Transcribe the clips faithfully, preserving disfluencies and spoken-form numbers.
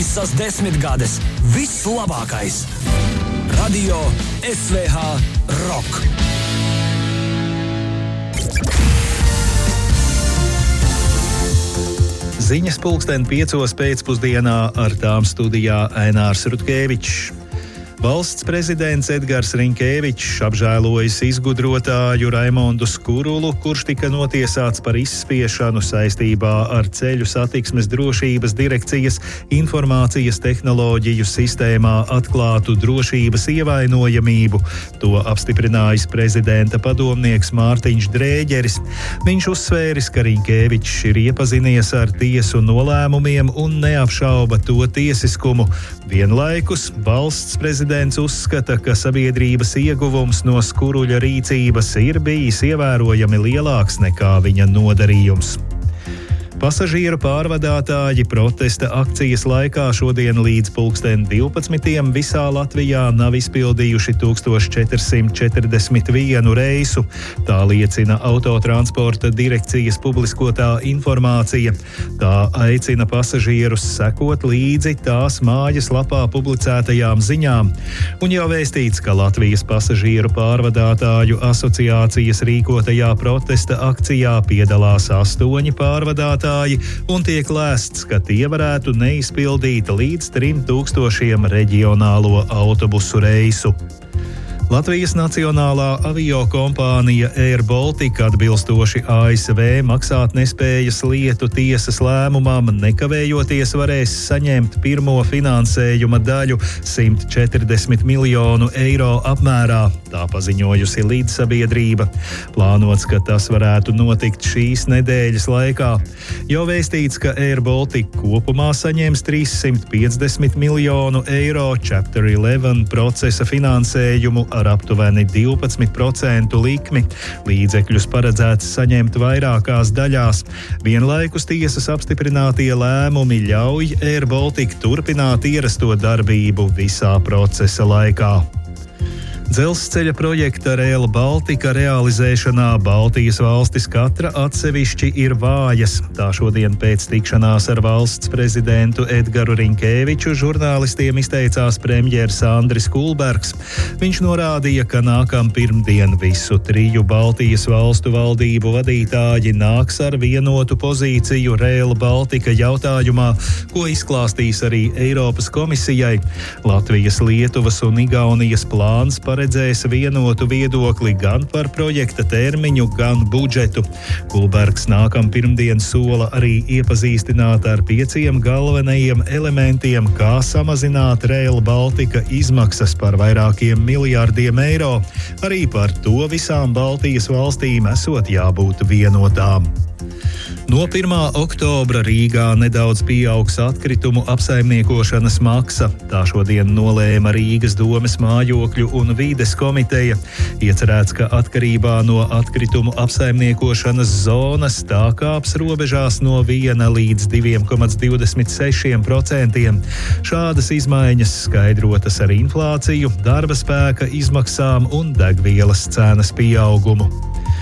Visas desmitgades, viss labākais. Radio S V H Rock. Ziņas pulksten piecos pēcpusdienā, ar tām studijā Ainārs Rutkevičs. Valsts prezidents Edgars Rinkēvičs apžēlojis izgudrotāju Raimondu Skurulu, kurš tika notiesāts par izspiešanu saistībā ar Ceļu satiksmes drošības direkcijas informācijas tehnoloģiju sistēmā atklātu drošības ievainojamību. To apstiprinājis prezidenta padomnieks Mārtiņš Drēģeris. Viņš uzsvēris, ka Rinkēvičs ir iepazinies ar tiesu nolēmumiem un neapšauba to tiesiskumu. Vienlaikus valsts prezidents Prezidents uzskata, ka sabiedrības ieguvums no Skuruļa rīcības ir bijis ievērojami lielāks nekā viņa nodarījums. Pasažieru pārvadātāji protesta akcijas laikā šodien līdz pulksten divpadsmitiem visā Latvijā nav izpildījuši tūkstoš četri simti četrdesmit vienu reisu. Tā liecina Autotransporta direkcijas publiskotā informācija. Tā aicina pasažierus sekot līdzi tās mājaslapā publicētajām ziņām. Un jau vēstīts, ka Latvijas pasažieru pārvadātāju asociācijas rīkotajā protesta akcijā piedalās astoņi pārvadātāji, un tiek lēsts, ka tie varētu neizpildīt līdz trim tūkstošiem reģionālo autobusu reisu. Latvijas Nacionālā aviokompānija Air Baltica atbilstoši A S V maksātnespējas lietu tiesas lēmumam nekavējoties varēs saņemt pirmo finansējuma daļu simt četrdesmit miljonu eiro apmērā, tā paziņojusi līdzsabiedrība. Plānots, ka tas varētu notikt šīs nedēļas laikā. Jau vēstīts, ka Air Baltica kopumā saņems trīssimt piecdesmit miljonu eiro Chapter eleven procesa finansējumu ar aptuveni divpadsmit procentu likmi. Līdzekļus paredzēts saņemt vairākās daļās. Vienlaikus tiesas apstiprinātie lēmumi ļauj Air Baltica turpināt ierasto darbību visā procesa laikā. Dzelzceļa projekta Rail Baltica realizēšanā Baltijas valstis katra atsevišķi ir vājas. Tā šodien pēc tikšanās ar valsts prezidentu Edgaru Rinkēviču žurnālistiem izteicās premjers Andris Kulbergs. Viņš norādīja, ka nākam pirmdien visu triju Baltijas valstu valdību vadītāji nāks ar vienotu pozīciju Rail Baltica jautājumā, ko izklāstīs arī Eiropas komisijai. Latvijas, Lietuvas un Igaunijas plāns par redzēs vienotu viedokli gan par projekta termiņu, gan budžetu. Kulbergs nākam pirmdien sola arī iepazīstināt ar pieciem galvenajiem elementiem, kā samazināt Rail Baltica izmaksas par vairākiem miljārdiem eiro. Arī par to visām Baltijas valstīm esot jābūt vienotām. No pirmā oktobra Rīgā nedaudz pieaugs atkritumu apsaimniekošanas maksa. Tā šodien nolēma Rīgas domes mājokļu un vīdes komiteja. Iecerēts, ka atkarībā no atkritumu apsaimniekošanas zonas tā kāps robežās no viena līdz divi komats divdesmit seši procenti. Šādas izmaiņas skaidrotas ar inflāciju, darba spēka izmaksām un degvielas cenas pieaugumu.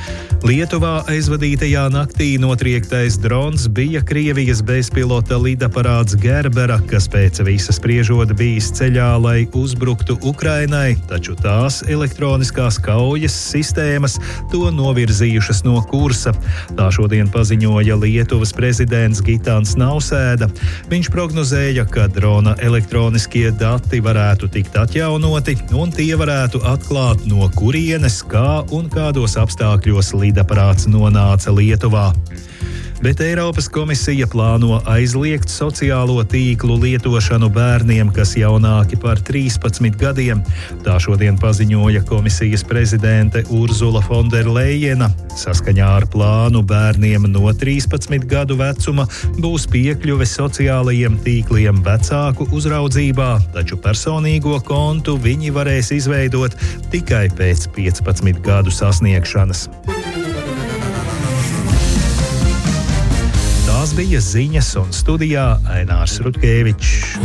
Lietuvā aizvadītajā naktī notriektais drons bija Krievijas bezpilota lidaparāts Gerbera, kas pēc visa spriežot bijis ceļā, lai uzbruktu Ukrainai, taču tās elektroniskās kaujas sistēmas to novirzījušas no kursa. Tā šodien paziņoja Lietuvas prezidents Gitans Nausēda. Viņš prognozēja, ka drona elektroniskie dati varētu tikt atjaunoti un tie varētu atklāt, no kurienes, kā un kādos apstākļos lidaparāts nonāca Lietuvā. Bet Eiropas komisija plāno aizliegt sociālo tīklu lietošanu bērniem, kas jaunāki par trīspadsmit gadiem. Tā šodien paziņoja komisijas prezidente Urzula Fonderlejena. Saskaņā ar plānu bērniem no trīspadsmit gadu vecuma būs piekļuve sociālajiem tīkliem vecāku uzraudzībā, taču personīgo kontu viņi varēs izveidot tikai pēc piecpadsmit gadu sasniegšanas. Tās bija ziņas, un studijā Ainārs Rutkevičs.